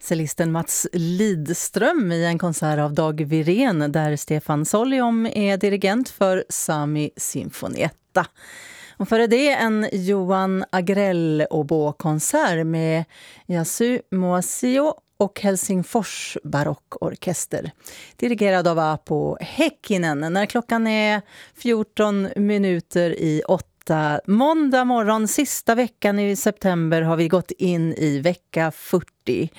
cellisten Mats Lidström i en konsert av Dag Wirén där Stefan Soliom är dirigent för Sami Sinfonietta. Och före det en Johan Agrell-oboe-konsert med Yasu Moasio och Helsingfors barockorkester. Dirigerad av Apo Häkkinen när klockan är 14 minuter i 8. Måndag morgon, sista veckan i september har vi gått in i vecka 40.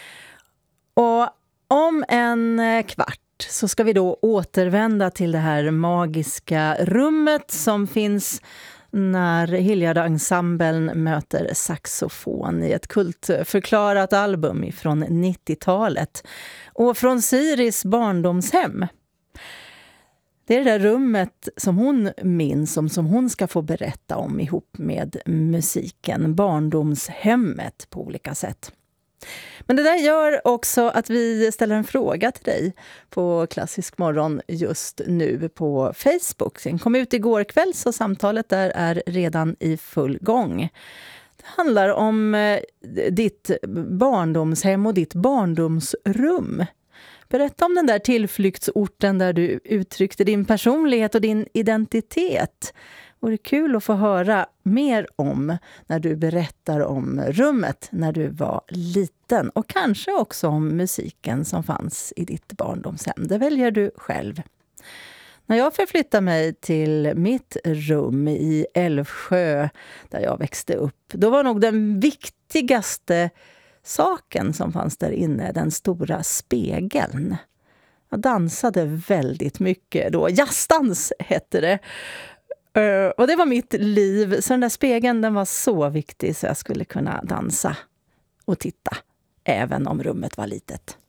Och om en kvart så ska vi då återvända till det här magiska rummet som finns när Hilliard-ensemblen möter saxofon i ett kultförklarat album från 90-talet och från Siris barndomshem. Det är det där rummet som hon minns, som hon ska få berätta om ihop med musiken, barndomshemmet på olika sätt. Men det där gör också att vi ställer en fråga till dig på Klassisk morgon just nu på Facebook. Den kom ut igår kväll så samtalet där är redan i full gång. Det handlar om ditt barndomshem och ditt barndomsrum. Berätta om den där tillflyktsorten där du uttryckte din personlighet och din identitet. Och det är kul att få höra mer om när du berättar om rummet när du var liten. Och kanske också om musiken som fanns i ditt barndomshem. Det väljer du själv. När jag förflyttar mig till mitt rum i Älvsjö där jag växte upp. Då var nog den viktigaste saken som fanns där inne den stora spegeln. Jag dansade väldigt mycket då. Jazzdans hette det. Och det var mitt liv. Så den där spegeln den var så viktig så jag skulle kunna dansa och titta. Även om rummet var litet.